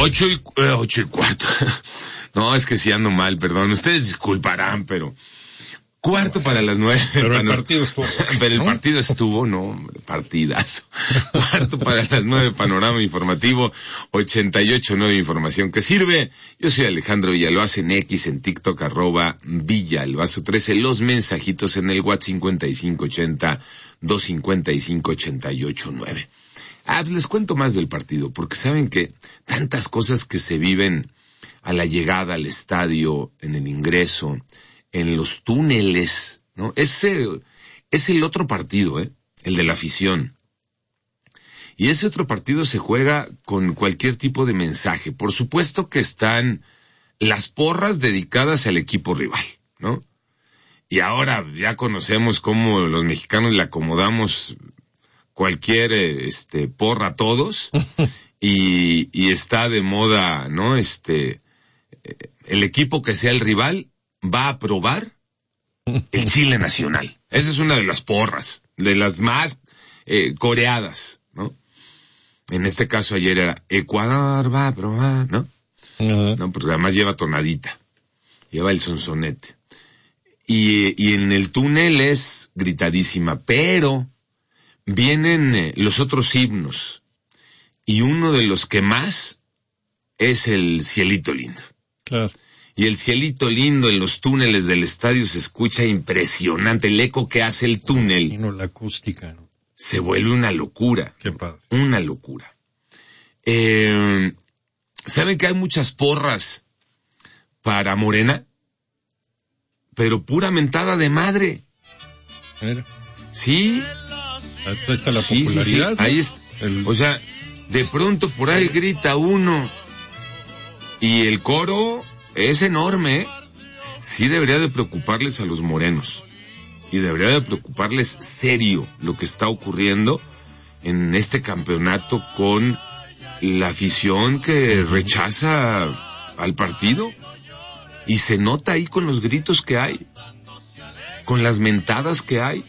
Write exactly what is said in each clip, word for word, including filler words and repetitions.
Ocho y, eh, ocho y cuarto. No, es que sí ando mal, perdón. Ustedes disculparán, pero... Cuarto para las nueve. Pero el Pano... partido estuvo. Pero el ¿no? partido estuvo, no, partidazo. Cuarto para las nueve, panorama informativo, ochenta y ocho nueve, información que sirve. Yo soy Alejandro Villalbazo en X, en TikTok, arroba Villalbazo trece. Los mensajitos en el WhatsApp cincuenta y cinco ochenta, doscientos cincuenta y cinco, ochenta y ocho nueve. Ah, pues les cuento más del partido, porque saben que tantas cosas que se viven a la llegada al estadio, en el ingreso, en los túneles, ¿no? Ese es el otro partido, ¿eh? El de la afición. Y ese otro partido se juega con cualquier tipo de mensaje. Por supuesto que están las porras dedicadas al equipo rival, ¿no? Y ahora ya conocemos cómo los mexicanos le acomodamos cualquier este porra a todos y, y está de moda, ¿no? Este, el equipo que sea el rival va a probar el chile nacional. Esa es una de las porras, de las más eh, coreadas, ¿no? En este caso ayer era Ecuador va a probar, ¿no? Uh-huh. No, porque además lleva tonadita, lleva el sonsonete. Y, y en el túnel es gritadísima, pero vienen eh, los otros himnos, y uno de los que más es el Cielito Lindo. Claro. Y el Cielito Lindo en los túneles del estadio se escucha impresionante. El eco que hace el túnel. Y no la acústica, ¿no? Se vuelve una locura. Qué padre. Una locura. Eh, ¿Saben que hay muchas porras para Morena? Pero pura mentada de madre. Mira. Sí. Ahí está la sí, popularidad. Sí, sí. Ahí es, el... O sea, de pronto por ahí grita uno. Y el coro es enorme, ¿eh? Sí debería de preocuparles a los morenos. Y debería de preocuparles serio lo que está ocurriendo en este campeonato con la afición que rechaza al partido. Y se nota ahí con los gritos que hay, con las mentadas que hay.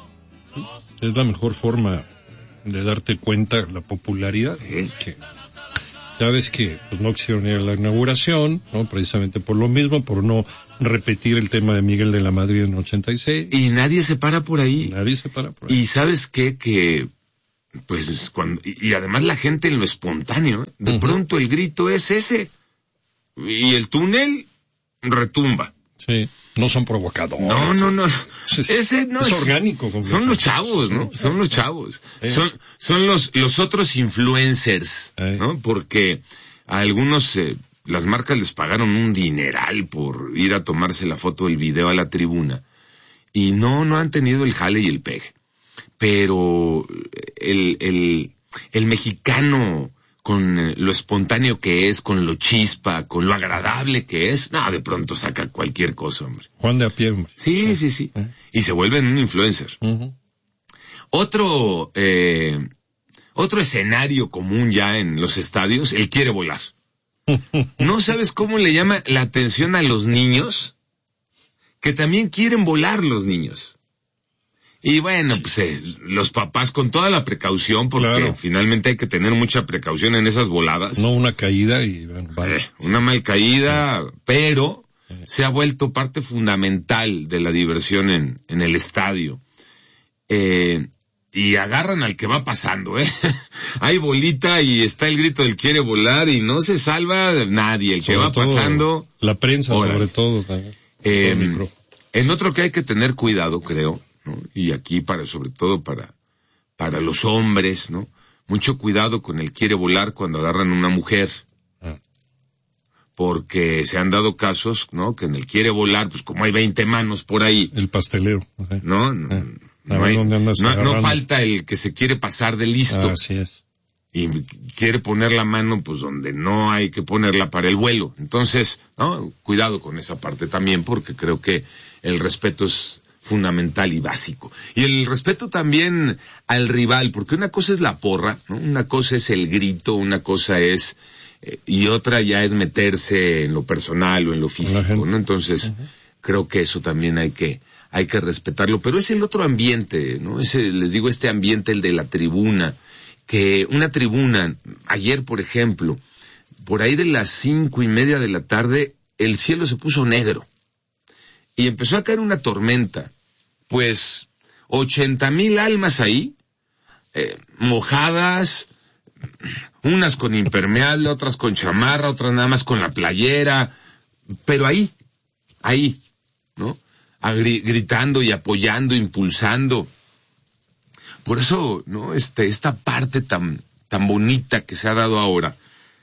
Es la mejor forma de darte cuenta la popularidad. ¿Eh? Que ya ves que pues, no quisieron ir a la inauguración, ¿no? Precisamente por lo mismo, por no repetir el tema de Miguel de la Madrid en ochenta y seis. Y nadie se para por ahí. Nadie se para por ahí. Y ¿sabes qué? Que, pues, cuando, y, y además la gente en lo espontáneo, de uh-huh. pronto el grito es ese. Y el túnel retumba. Sí. No son provocadores. No, no, no. Es, Ese no es, es orgánico. Son los chavos, ¿no? Son los chavos. Son, son los, los otros influencers, ¿no? Porque a algunos, eh, las marcas les pagaron un dineral por ir a tomarse la foto del video a la tribuna. Y no, no han tenido el jale y el pegue. Pero el, el, el mexicano, con lo espontáneo que es, con lo chispa, con lo agradable que es, no, de pronto saca cualquier cosa, hombre. Juan de a pie, hombre. Sí, sí, sí. ¿Eh? Y se vuelven un influencer. Uh-huh. Otro, eh, otro escenario común ya en los estadios, el quiere volar. ¿No sabes cómo le llama la atención a los niños? Que también quieren volar los niños. Y bueno, pues eh, los papás con toda la precaución, porque claro. Finalmente hay que tener mucha precaución en esas voladas. No una caída y bueno, vale. eh, una mal caída, sí. Pero sí. Se ha vuelto parte fundamental de la diversión en, en el estadio. Eh, y agarran al que va pasando, ¿eh? Hay bolita y está el grito del quiere volar y no se salva nadie, el sobre que va todo, pasando. La prensa órale. Sobre todo también. Eh, en otro que hay que tener cuidado, creo, ¿no? Y aquí para, sobre todo para, para los hombres, ¿no? Mucho cuidado con el quiere volar cuando agarran una mujer. Ah. Porque se han dado casos, ¿no? Que en el quiere volar, pues como hay veinte manos por ahí. El pastelero. Okay. ¿No? Ah. No, hay, no, no falta el que se quiere pasar de listo. Ah, así es. Y quiere poner la mano, pues donde no hay que ponerla para el vuelo. Entonces, ¿no? Cuidado con esa parte también, porque creo que el respeto es fundamental y básico. Y el respeto también al rival, porque una cosa es la porra, ¿no? Una cosa es el grito, una cosa es, eh, y otra ya es meterse en lo personal o en lo físico, ¿no? Entonces, uh-huh. Creo que eso también hay que, hay que respetarlo. Pero es el otro ambiente, ¿no? Ese, les digo, este ambiente, el de la tribuna, que una tribuna, ayer por ejemplo, por ahí de las cinco y media de la tarde, el cielo se puso negro. Y empezó a caer una tormenta. Pues, ochenta mil almas ahí, eh, mojadas, unas con impermeable, otras con chamarra, otras nada más con la playera, pero ahí, ahí, ¿no? Agri- gritando y apoyando, impulsando. Por eso, ¿no? Este, esta parte tan, tan bonita que se ha dado ahora,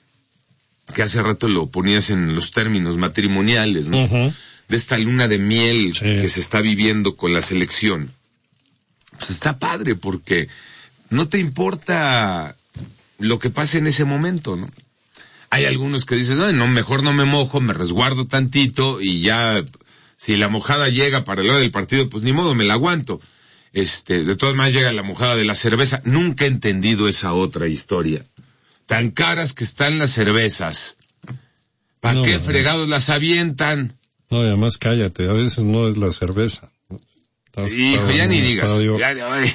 que hace rato lo ponías en los términos matrimoniales, ¿no? Uh-huh. De esta luna de miel sí. que se está viviendo con la selección. Pues está padre porque no te importa lo que pase en ese momento, ¿no? Hay algunos que dicen, no, no, mejor no me mojo, me resguardo tantito y ya, si la mojada llega para el hora del partido, pues ni modo, me la aguanto. Este, de todas maneras llega la mojada de la cerveza. Nunca he entendido esa otra historia. Tan caras que están las cervezas. ¿Para no, qué no. fregados las avientan? No, y además cállate, a veces no es la cerveza. Estás, Hijo, ya ni digas. Ya, ay,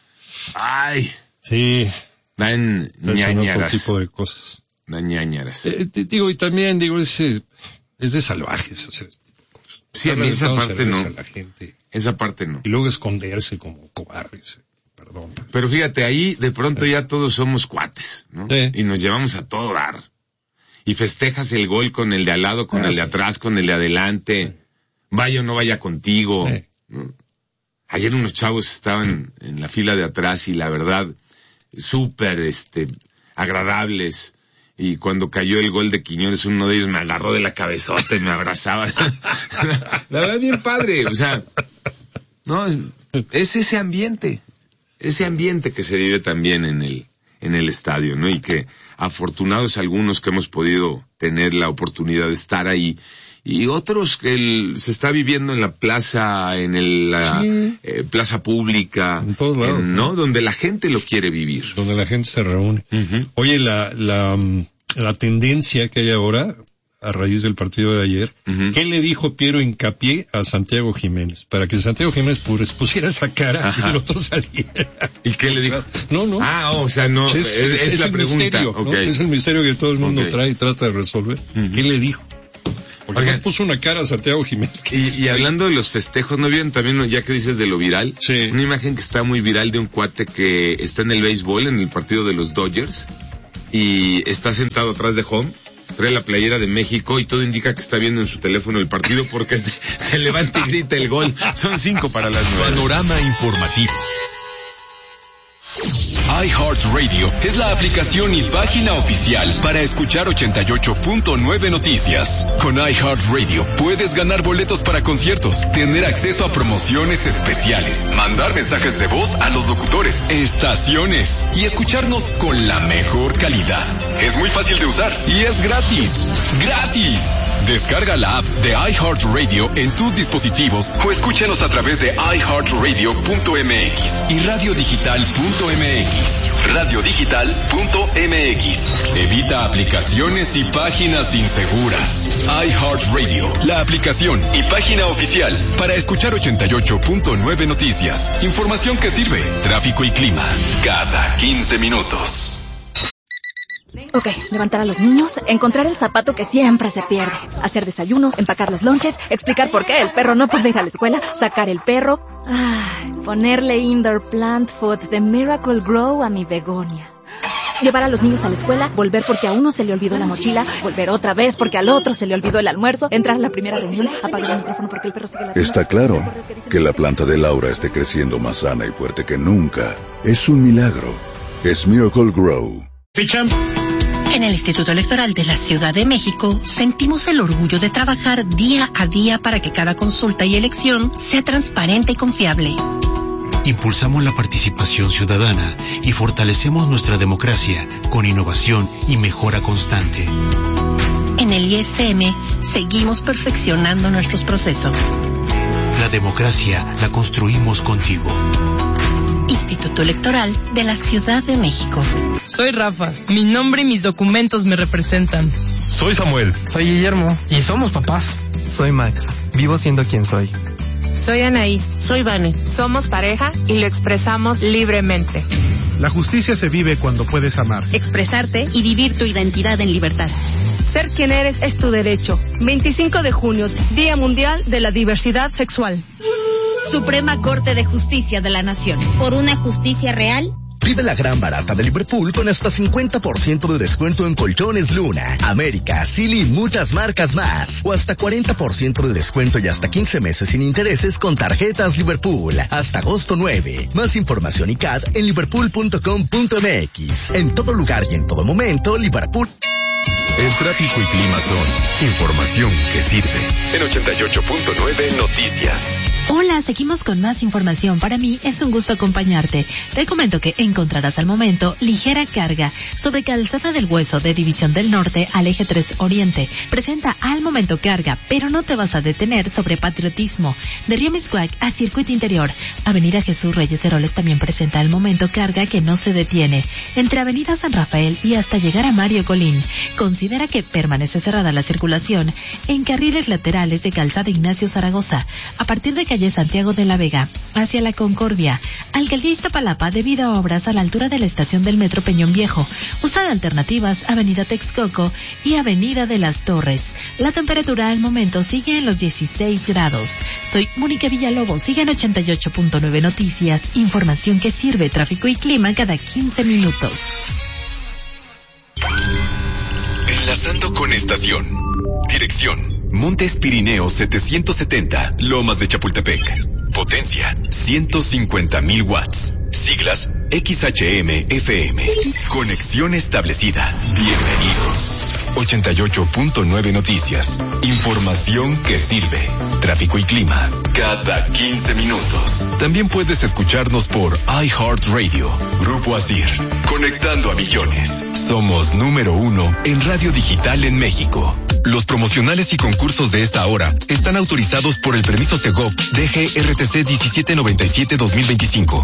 ay. Sí. Dan ñañaras. Otro tipo de cosas. Dan ñañaras. Eh, te digo, y también, digo, es, es de salvajes. O sea, sí, a mí esa parte no. La gente. Esa parte no. Y luego esconderse como cobardes. Perdón. Pero fíjate, ahí de pronto ya todos somos cuates, ¿no? Sí. Y nos llevamos a todo dar. Y festejas el gol con el de al lado, con ah, el de sí. atrás, con el de adelante. Sí. Vaya o no vaya contigo. Sí. ¿No? Ayer unos chavos estaban en la fila de atrás y la verdad, súper, este, agradables. Y cuando cayó el gol de Quiñones, uno de ellos me agarró de la cabezota y me abrazaba. La verdad, bien padre. O sea, no, es, es ese ambiente. Ese ambiente que se vive también en el, en el estadio, ¿no? Y que afortunados algunos que hemos podido tener la oportunidad de estar ahí. Y otros que el, se está viviendo en la plaza, en el, la sí. eh, plaza pública, en todos lados, en, ¿no? Donde la gente lo quiere vivir. Donde la gente se reúne. Uh-huh. Oye, la, la, la tendencia que hay ahora, a raíz del partido de ayer, uh-huh. ¿qué le dijo Piero Hincapié a Santiago Jiménez? Para que Santiago Jiménez pues, pusiera esa cara Ajá. y el otro saliera. ¿Y qué le dijo? No, no. Ah, o sea, no, es, es, es, es la el pregunta. Misterio, okay. ¿no? Es el misterio que todo el mundo okay. trae y trata de resolver. Uh-huh. ¿Qué le dijo? Porque Oigan, puso una cara a Santiago Jiménez. Y, y hablando de los festejos, ¿no vieron también, ya que dices de lo viral? Sí. Una imagen que está muy viral de un cuate que está en el béisbol, en el partido de los Dodgers, y está sentado atrás de home, trae la playera de México y todo indica que está viendo en su teléfono el partido porque se, se levanta y grita el gol. Son cinco para las nueve. Panorama informativo. iHeartRadio es la aplicación y página oficial para escuchar ochenta y ocho punto nueve Noticias. Con iHeartRadio puedes ganar boletos para conciertos, tener acceso a promociones especiales, mandar mensajes de voz a los locutores, estaciones y escucharnos con la mejor calidad. Es muy fácil de usar y es gratis. ¡Gratis! Descarga la app de iHeartRadio en tus dispositivos o escúchanos a través de i heart radio punto m x y radio digital punto m x. radio digital punto m x. Evita aplicaciones y páginas inseguras. iHeartRadio, la aplicación y página oficial para escuchar ochenta y ocho punto nueve Noticias. Información que sirve. Tráfico y clima cada quince minutos. Ok, levantar a los niños, encontrar el zapato que siempre se pierde, hacer desayuno, empacar los lonches, explicar por qué el perro no puede ir a la escuela, sacar el perro, ay, ponerle indoor plant food de Miracle Grow a mi begonia. Llevar a los niños a la escuela, volver porque a uno se le olvidó la mochila, volver otra vez porque al otro se le olvidó el almuerzo, entrar a la primera reunión, apagar el micrófono porque el perro sigue ladrando. Está claro que la planta de Laura esté creciendo más sana y fuerte que nunca. Es un milagro. Es Miracle Grow. Picham. En el Instituto Electoral de la Ciudad de México sentimos el orgullo de trabajar día a día para que cada consulta y elección sea transparente y confiable. Impulsamos la participación ciudadana y fortalecemos nuestra democracia con innovación y mejora constante. En el I S M seguimos perfeccionando nuestros procesos. La democracia la construimos contigo. Instituto Electoral de la Ciudad de México. Soy Rafa. Mi nombre y mis documentos me representan. Soy Samuel. Soy Guillermo. Y somos papás. Soy Max. Vivo siendo quien soy. Soy Anaí. Soy Vane. Somos pareja y lo expresamos libremente. La justicia se vive cuando puedes amar, expresarte y vivir tu identidad en libertad. Ser quien eres es tu derecho. veinticinco de junio, Día Mundial de la Diversidad Sexual. Suprema Corte de Justicia de la Nación. Por una justicia real. Vive la gran barata de Liverpool con hasta cincuenta por ciento de descuento en colchones Luna, América, Silly y muchas marcas más. O hasta cuarenta por ciento de descuento y hasta quince meses sin intereses con tarjetas Liverpool. Hasta agosto nueve. Más información y C A D en liverpool punto com punto m x. En todo lugar y en todo momento, Liverpool. El tráfico y clima son información que sirve. En ochenta y ocho punto nueve Noticias. Hola, seguimos con más información. Para mí es un gusto acompañarte. Te comento que encontrarás al momento ligera carga sobre Calzada del Hueso de División del Norte al Eje tres Oriente. Presenta al momento carga, pero no te vas a detener sobre Patriotismo. De Río Miscuac a Circuito Interior. Avenida Jesús Reyes Heroles también presenta al momento carga que no se detiene. Entre Avenida San Rafael y hasta llegar a Mario Colín. Considera que permanece cerrada la circulación en carriles laterales de Calzada Ignacio Zaragoza. A partir de calle Santiago de la Vega, hacia la Concordia, Alcaldía Iztapalapa debido a obras a la altura de la estación del Metro Peñón Viejo. Usa de alternativas Avenida Texcoco y Avenida de las Torres. La temperatura al momento sigue en los dieciséis grados. Soy Mónica Villalobos, sigue en ochenta y ocho punto nueve Noticias, información que sirve, tráfico y clima cada quince minutos. Enlazando con estación. Dirección. Montes Pirineos setecientos setenta, Lomas de Chapultepec. Potencia, ciento cincuenta mil watts. Siglas, X H M F M. Conexión establecida. Bienvenido. ochenta y ocho punto nueve Noticias. Información que sirve. Tráfico y clima. Cada quince minutos. También puedes escucharnos por iHeartRadio. Grupo Asir. Conectando a millones. Somos número uno en radio digital en México. Los promocionales y concursos de esta hora están autorizados por el permiso Segov D G R T C diecisiete noventa y siete dos mil veinticinco.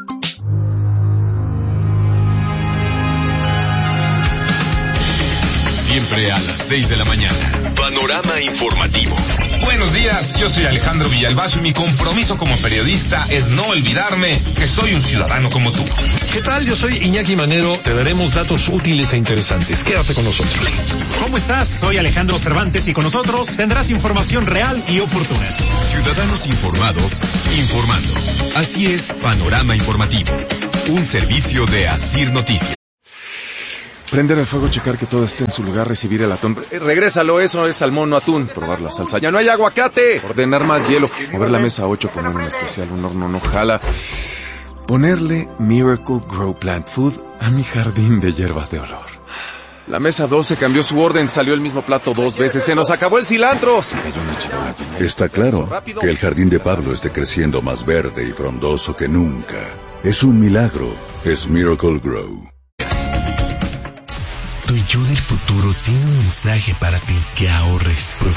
Siempre a las seis de la mañana. Panorama informativo. Buenos días, yo soy Alejandro Villalbazo y mi compromiso como periodista es no olvidarme que soy un ciudadano como tú. ¿Qué tal? Yo soy Iñaki Manero. Te daremos datos útiles e interesantes. Quédate con nosotros. ¿Cómo estás? Soy Alejandro Cervantes y con nosotros tendrás información real y oportuna. Ciudadanos informados, informando. Así es, Panorama Informativo. Un servicio de Asir Noticias. Prender el fuego, checar que todo esté en su lugar, recibir el atún. Eh, regrésalo, eso es salmón, no atún. Probar la salsa. ¡Ya no hay aguacate! Ordenar más hielo. Mover la mesa ocho, poner un especial, un horno no jala. Ponerle Miracle Grow Plant Food a mi jardín de hierbas de olor. La mesa doce cambió su orden, salió el mismo plato dos veces. ¡Se nos acabó el cilantro! Se cayó una charola. Está claro que el jardín de Pablo esté creciendo más verde y frondoso que nunca. Es un milagro. Es Miracle Grow. Tu yo del futuro tiene un mensaje para ti: que ahorres.